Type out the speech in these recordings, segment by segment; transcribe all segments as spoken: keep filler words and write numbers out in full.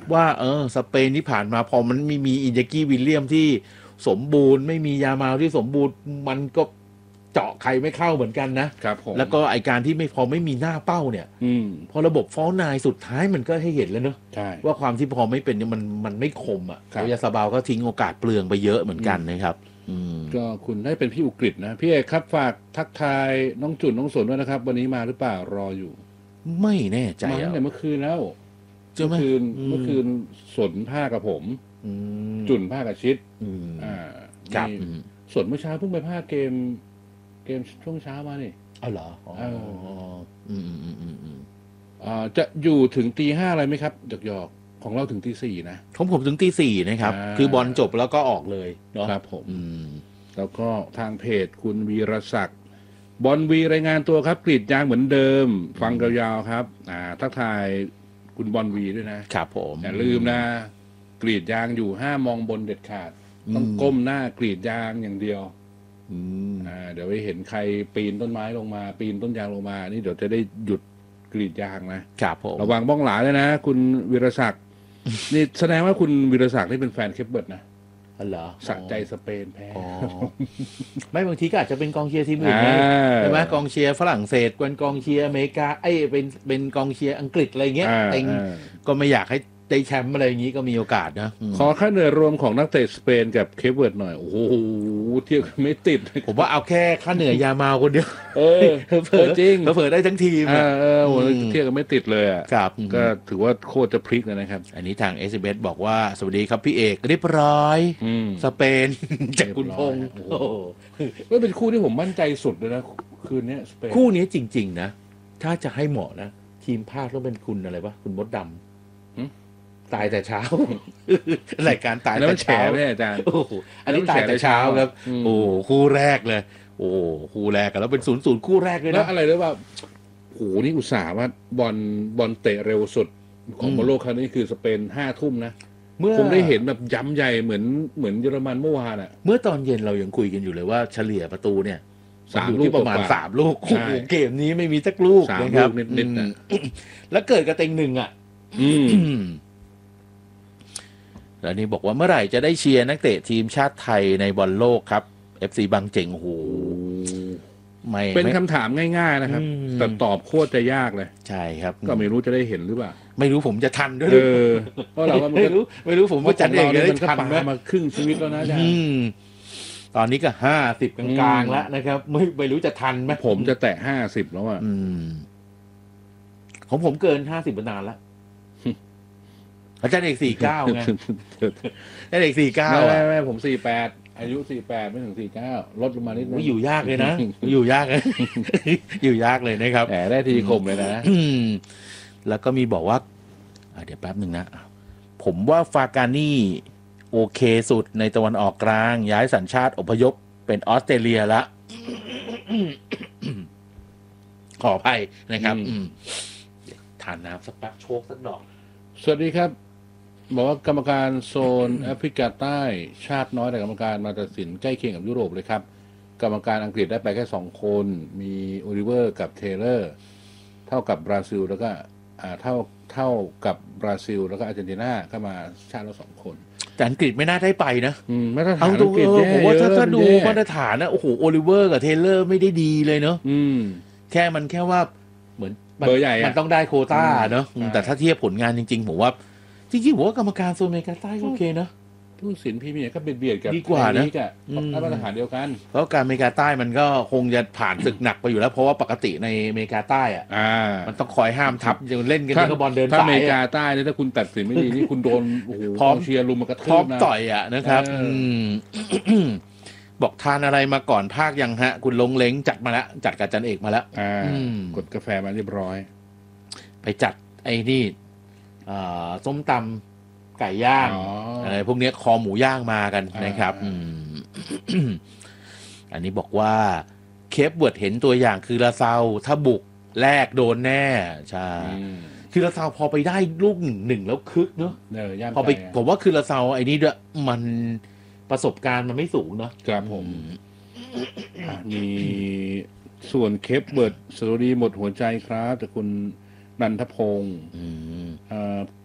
ว่าเออสเปนที่ผ่านมาพอมันไม่มีอินยากิวิลเลียมที่สมบูรณ์ไม่มียามาลที่สมบูรณ์มันก็เจาะใครไม่เข้าเหมือนกันนะครับผมแล้วก็ไอการที่ไม่พอไม่มีหน้าเป้าเนี่ยอืมพอระบบฟอลนายสุดท้ายมันก็ให้เห็นแล้วเนอะว่าความที่พอไม่เป็นเนี่ยมันมันไม่คมอ่ะยาซาบาลก็ทิ้งโอกาสเปลืองไปเยอะเหมือนกันนะครับก็คุณได้เป็นพี่อุกฤษนะพี่เอกครับฝากทักทายน้องจุนน้องสนด้วยนะครับวันนี้มาหรือเปล่ารออยู่ไม่แน่ใจมาตั้งแต่เมื่อคืนแล้วเมื่อคืนเมื่อคืนสนผ้ากับผมจุนผ้ากับชิดอ่ากับสนเมื่อเช้าเพิ่งไปผ้าเกมเกมช่วงเช้ามานี่อ๋อเหรออ๋ออืมอืมอืมอืมอ่าจะอยู่ถึงตีห้าอะไรไหมครับหยอกหยอกของเราถึงตีสี่นะของผมถึงตีสี่นะครับคือบอลจบแล้วก็ออกเลยเนาะครับผมแล้วก็ทางเพจคุณวีรศักดิ์บอลวีรายงานตัวครับกรีดยางเหมือนเดิมฟังยาวๆครับอ่าทักทายคุณบอลวีด้วยนะครับผมอย่าลืมนะกรีดยางอยู่ห้ามองบนเด็ดขาดต้องก้มหน้ากรีดยางอย่างเดียวอ่าเดี๋ยวไปเห็นใครปีนต้นไม้ลงมาปีนต้นยางลงมานี่เดี๋ยวจะได้หยุดกรีดยางนะครับผมระวังบ้องหลาเลยนะคุณวีรศักดิ์นี่แสดงว่าคุณวีรศักดิ์นี่เป็นแฟนเคปเบิร์ดนะเหรอสักใจสเปนแพ้ไม่บางทีก็อาจจะเป็นกองเชียร์ทีมอื่นไงใช่ไหมกองเชียร์ฝรั่งเศสเป็นกองเชียร์อเมริกาไอ้เป็นเป็นกองเชียร์อังกฤษอะไรเงี้ยเต็งก็ไม่อยากให้ได้แชมป์อะไรอย่างนี้ก็มีโอกาสนะขอค่าเหนื่อยรวมของนักเตะสเปนกับเคปเวิร์ดหน่อยโอ้โหเทียบไม่ติดผมว่าเอาแค่ค่าเหนื่อยยามาคนเดียวเออเผลอจริงเผลอได้ทั้งทีมเออโหเทียบกันไม่ติดเลยอ่ะครับก็ถือว่าโคตรจะพลิกเลยนะครับอันนี้ทาง เอส เอ็ม เอส บอกว่าสวัสดีครับพี่เอกเรียบร้อยสเปนจากคุณพงษ์โอ้ก็เป็นคู่ที่ผมมั่นใจสุดเลยนะคืนนี้สเปนคู่นี้จริงๆนะถ้าจะให้เหมาะนะทีมภาคต้องเป็นคุณอะไรวะคุณมดดำตายแต่เช้ารายการตายแต่เช้าไม่อาจารย์โอ้โหอันนี้ตายแต่เช้าครับโอ้คู่แรกเลยโอ้คู่แรกกันแล้วเป็นศูนย์ศูนย์คู่แรกเลยนะแล้วอะไรด้วยว่าโหนี่อุตส่าห์ว่าบอลบอลเตะเร็วสุดของบอลโลกครั้งนี้คือสเปนห้าทุ่มนะเมื่อผมได้เห็นแบบย้ำใหญ่เหมือนเหมือนเยอรมันเมื่อวานอ่ะเมื่อตอนเย็นเรายังคุยกันอยู่เลยว่าเฉลี่ยประตูเนี่ยสามลูกประมาณสามลูกโอ้โหเกมนี้ไม่มีสักลูกนะครับนิดๆนะแล้วเกิดกระเต็งหนึ่งอ่ะแล้วนี่บอกว่าเมื่อไหร่จะได้เชียร์นักเตะทีมชาติไทยในบอลโลกครับ เอฟ ซี บางเจ๋งโอ้โหไม่เป็นคำถามง่ายๆนะครับแต่ตอบโคตรจะยากเลยใช่ครับก็ไม่รู้จะได้เห็นหรือเปล่าไม่รู้ผมจะทันด้วยเพราะเราไม่รู้ไม่รู้ผมว่าจัดเองจะได้ทันไหมมาครึ่งชีวิตแล้วนะอาจารย์ตอนนี้ก็ห้าสิบกลางๆแล้วนะครับไม่ไม่รู้จะทันไหมผมจะแตะห้าสิบแล้วอ่ะของผมเกินห้าสิบนานแล้วอาจารย์เอกสี่เก้าไงอาจารย์เอกสี่เก้าไม่ไม่ผมสี่แปดอายุสี่แปดไม่ถึงสี่เก้าลดลงมานิดนึงอยู่ยากเลยนะอยู่ยากเลยอยู่ยากเลยนะครับแหมได้ทีคมเลยนะแล้วก็มีบอกว่าเดี๋ยวแป๊บหนึ่งนะผมว่าฟาการนี่โอเคสุดในตะวันออกกลางย้ายสัญชาติอพยพเป็นออสเตรเลียละขออภัยนะครับทานน้ำสักแป๊บโชกสักดอกสวัสดีครับบอกว่ากรรมการโซนแอฟริกาใต้ชาติน้อยแต่กรรมการมาตัดสินใกล้เคียงกับยุโรปเลยครับกรรมการอังกฤษได้ไปแค่สองคนมีโอลิเวอร์กับเทเลอร์เท่ากับบราซิลแล้วก็อ่าเท่าเท่ากับบราซิลแล้วก็อาร์เจนตินาก็มาชาติละสองคนแต่อังกฤษไม่น่าได้ไปนะมาตรฐานอังกฤษผมว่าถ้าถ้าดูมาตรฐานนะโอ้โหโอลิเวอร์กับเทเลอร์ไม่ได้ดีเลยเนาะแค่มันแค่ว่าเหมือนเบอร์ใหญ่มันต้องได้โควต้าเนาะแต่ถ้าเทียบผลงานจริงๆผมว่าจริงๆผมว่ากรรมการโซนอเมริกาใต้โอเคนะผู้สินพรีเมียร์ก็เบียดเบียดกับดีกว่านะมาตรฐานเดียวกันเพราะการอเมริกาใต้มันก็คงจะผ่านศึกหนักไปอยู่แล้วเพราะว่าปกติในอเมริกาใต้อ่ะมันต้องคอยห้ามทับยังเล่นกันที่บอลเดินสายถ้าอเมริกาใต้เนี่ยถ้าคุณตัดสินไม่ดีนี่คุณโดนโอ้โหพร้อมเชียร์ลุมมากระทืบนะพร้อมต่อยอ่ะนะครับบอกทานอะไรมาก่อนภาคยังฮะคุณลงเล้งจัดมาแล้วจัดกับจันเอกมาแล้วกดกาแฟมาเรียบร้อยไปจัดไอ้นี่ส้มตำไก่ย่างอะไรพวกนี้คอหมูย่างมากันนะครับอันนี้บอกว่าเคปเวิร์ดเห็นตัวอย่างคือลาซาวถ้าบุกแรกโดนแน่ใช่คือลาซาวพอไปได้ลูกหนึ่งหนึ่งแล้วคึกเนอะพอไปผมว่าคือลาซาวไอ้นี่ด้วยมันประสบการณ์มันไม่สูงเนอะครับผมมีส่วนเคปเวิร์ดสวัสดีหมดหัวใจครับจากคุณนันทพงศ์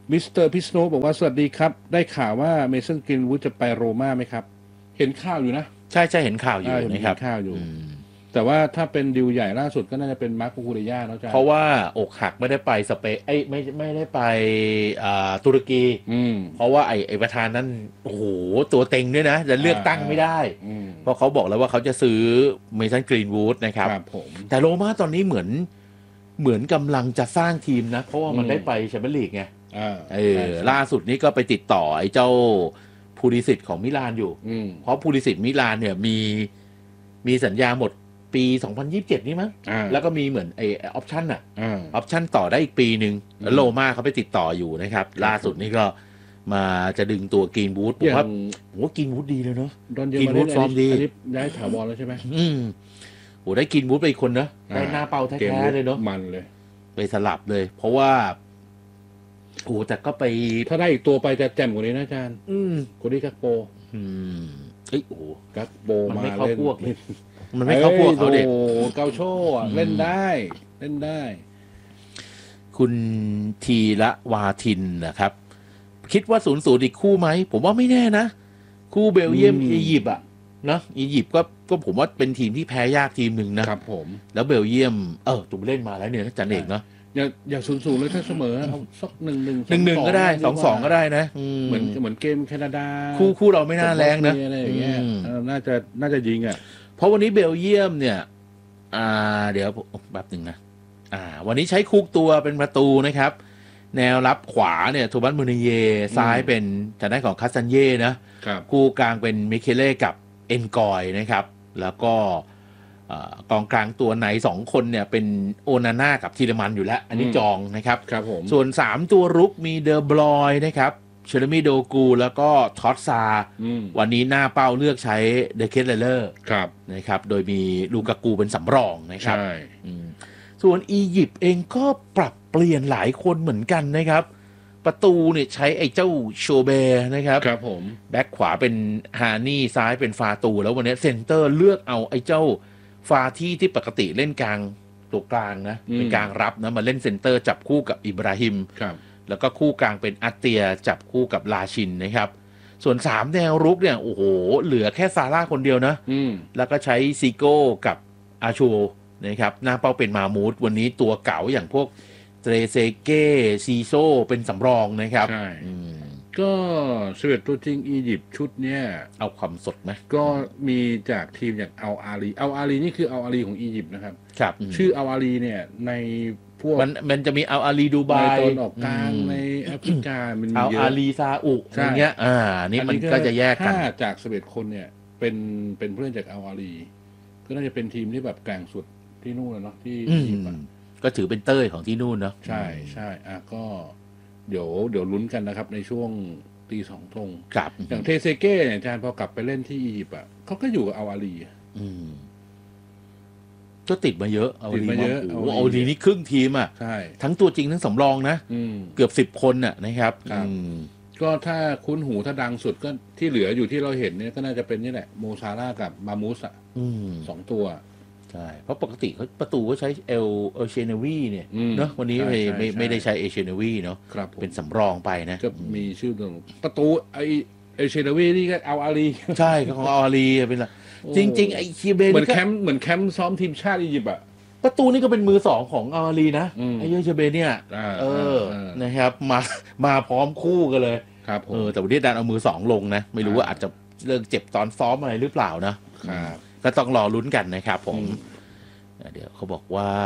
มิสเตอร์พิษณุบอกว่าสวัสดีครับได้ข่าวว่าเมสันกรีนวูดจะไปโรม่าไหมครับเห็นข่าวอยู่นะใช่ใช่เห็นข่าวอยู่นะครับข่าวอยู่แต่ว่าถ้าเป็นดิวใหญ่ล่าสุดก็น่าจะเป็นมาร์ค คูคูเรย่าเนาะจ้าเพราะว่าอกหักไม่ได้ไปสเปนไอ้ไม่ไม่ได้ไปอ่าตุรกีเพราะว่าไอ้ไอ้ประธานนั้นโอ้โหตัวเต็งด้วยนะจะเลือกตั้งไม่ได้เพราะเขาบอกแล้วว่าเขาจะซื้อเมสันกรีนวูดนะครับแต่โรม่าตอนนี้เหมือนเหมือนกำลังจะสร้างทีมนะเพราะว่ามันได้ไปแชมเปี้ยนลีกไงเออล่าสุดนี้ก็ไปติดต่อไอ้เจ้าพูลิสิตของมิลานอยู่เพราะพูลิสิตมิลานเนี่ยมีมีสัญญาหมดปีสองพันยี่สิบเจ็ดนี่มั้งแล้วก็มีเหมือนไอออปชั่นอ่ะออปชั่นต่อได้อีกปีหนึ่งแล้วโลมาเขาไปติดต่ออยู่นะครับล่าสุดนี่ก็มาจะดึงตัวกรีนวูดผมว่าผมว่า กรีนวูดดีเลยเนาะกรีนวูดฟอร์มดีได้ถาวรแล้วใช่ไหมอืมโหได้กรีนวูดไปอีกคนเนาะได้หน้าเป้าแท้ๆเลยเนาะมันเลยไปสลับเลยเพราะว่าโอ้แต่ก็ไปถ้าได้อีกตัวไปจะแจ่มกว่านี้นะอาจารย์อืมคนนี้กักโปอืมเอ้ยโอ้กักโปมาเล่นมันไม่เข้าพวกเขาเด็กโอ้เกาโชเล่นได้เล่นได้คุณทีละวาทินนะครับคิดว่าศูนย์ศูนย์อีกคู่ไหมผมว่าไม่แน่นะคู่เบลเยียมอียิปต์อ่ะนะอียิปต์ก็ก็ผมว่าเป็นทีมที่แพ้ยากทีมหนึ่งนะครับผมแล้วเบลเยียมเออตุ่มเล่นมาแล้วเนี่ยจันเอกเนาะอย่าอย่าศูนย์ศูนย์เลยถ้าเสมอเอาสักหนึ่งหนึ่งหนึ่งหนึ่งก็ได้สองสองก็ได้นะเหมือนเหมือนเกมแคนาดาคู่คู่เราไม่น่าแรงนะอะไรอย่างเงี้ยน่าจะน่าจะยิงอ่ะเพราะวันนี้เบลเยียมเนี่ยอ่าเดี๋ยวแบบหนึ่งนะอ่าวันนี้ใช้คุกตัวเป็นประตูนะครับแนวรับขวาเนี่ยโทมัสมูนิเยซ้ายเป็นทางด้านของคาสซันเย่นะคู่กลางเป็นมิเคเล่กับเอ็นกอยนะครับแล้วก็กองกลางตัวไหนสองคนเนี่ยเป็นโอนาน่ากับทีเดมันอยู่แล้วอันนี้จองนะครับครับผมส่วนสามตัวรุกมีเดอบลอยนะครับเชลมีโดกูแล้วก็ท็อตซาวันนี้หน้าเป้าเลือกใช้เดเคสเลเลอร์นะครับโดยมีลูกากูเป็นสำรองนะครับส่วนอียิปต์เองก็ปรับเปลี่ยนหลายคนเหมือนกันนะครับประตูเนี่ยใช้ไอ้เจ้าโชเบร์นะครับครับผมแบ็คขวาเป็นฮานี่ซ้ายเป็นฟาตูแล้ววันนี้เซนเตอร์เลือกเอาไอ้เจ้าฟาที่ที่ปกติเล่นกลางตัวกลางนะเป็นกลางรับนะมาเล่นเซนเตอร์จับคู่กับอิบราฮิมแล้วก็คู่กลางเป็นอัตเตียจับคู่กับลาชินนะครับส่วนสามแนวรุกเนี่ยโอ้โหเหลือแค่ซาร่าคนเดียวนะแล้วก็ใช้ซิโก้กับอาชูนะครับหน้าเป้าเป็นมามูดวันนี้ตัวเก่าอย่างพวกเตรเซเก้ซีโซเป็นสำรองนะครับใช่ก็สิบเอ็ดตัวจริงอียิปต์ชุดเนี้ยเอาความสดไหมก็มีจากทีมอย่างอัลอาลีอัลอาลีนี่คืออัลอาลีของอียิปต์นะครับครับชื่ออัลอาลีเนี่ยในพวกมันมันจะมีอัลอาลีดูไบในตอนออกกลางในแอฟริกามันมีเยอะอัลอาลีซาอุอย่างเงี้ยอ่านี่มันก็จะแยกกันถ้าจากสิบเอ็ดคนเนี่ยเป็นเป็นเพื่อนจากอัลอาลีก็น่าจะเป็นทีมที่แบบแกร่งสุดที่นู่นเนาะที่อียิปต์ก็ถือเป็นเต้ยของที่นู่นเนาะใช่ใช่อ่ะก็เดี๋ยวเดี๋ยวลุ้นกันนะครับในช่วงตีสองตรงอย่างเทเซเก้เนี่ยอาจารย์พอกลับไปเล่นที่อียิปต์อ่ะเขาก็อยู่กับอัลอาลีอืมก็ติดมาเยอะเอาดีมาเยอะเอาดีนี่ครึ่งทีมอ่ะใช่ทั้งตัวจริงทั้งสำรองนะเกือบสิบคนน่ะนะครับก็ถ้าคุ้นหูถ้าดังสุดก็ที่เหลืออยู่ที่เราเห็นเนี่ยก็น่าจะเป็นนี่แหละโมซาร่ากับมามูสอ่ะสองตัวใช่เพราะปกติเขาประตูก็ใช้เอลเอเชเนวีเนี่ยเนาะวันนี้ไม่ไม่ไม่ได้ใช้เอเชเนวีเนาะเป็นสำรองไปนะก็มีชื่อตรงประตูไอเอเชเนวีนี่ก็เอาอาลีใช่ของเอาอาลีเป็นละจริงๆไอคีเบนเหมือนแคมป์เหมือนแคมป์ซ้อมทีมชาติอียิปต์อะประตูนี่ก็เป็นมือสองของเอาอาลีนะไอเยเชเบนเนี่ยเออนะครับมามาพร้อมคู่กันเลยครับเออแต่วันนี้ดันเอามือสองลงนะไม่รู้ว่าอาจจะเลิกเจ็บตอนซ้อมอะไรหรือเปล่านะก็ต้องรอลุ้นกันนะครับผมเดี๋ยวเขาบอกว่า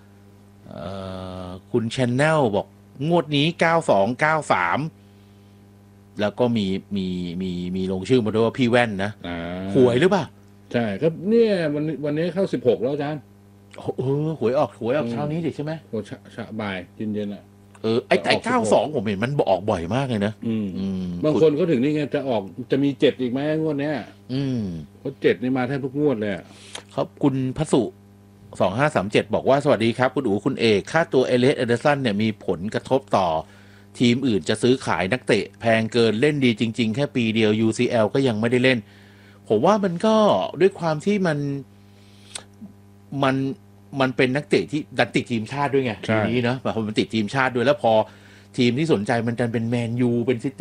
คุณชแนลบอกงวดนี้เก้าสองเก้าสามแล้วก็มีมีมีมีลงชื่อมาด้วยว่าพี่แว่นนะหวยหรือเปล่าใช่ก็เนี่ยวันวันนี้เข้าสิบหกแล้วอาจารย์เออหวยออกหวยออกเช้านี้ดิใช่ไหมโอ้ชะชะบ่ายเย็นเย็นอ่ะเออไอ้แต่เก้าสองผมเห็นมันออกบ่อยมากเลยนะอืมบางคนก็ถึงนี่ไงจะออกจะมีเจ็ดอีกไหมงวดเนี้ยอืมเพราะเจ็ดนี่มาแทบทุกงวดเลยครับคุณพระสุสองห้าสามเจ็ดบอกว่าสวัสดีครับคุณอู๋คุณเอกค่าตัวเอเลสเอเดอร์สันเนี่ยมีผลกระทบต่อทีมอื่นจะซื้อขายนักเตะแพงเกินเล่นดีจริงๆแค่ปีเดียว ยู ซี แอล ก็ยังไม่ได้เล่นผมว่ามันก็ด้วยความที่มันมันมันเป็นนักเตะที่ดันติดทีมชาติด้วยไงทีนี้เนาะแบบมันติดทีมชาติด้วยแล้วพอทีมที่สนใจมันจะเป็นแมนยูเป็นซิตี้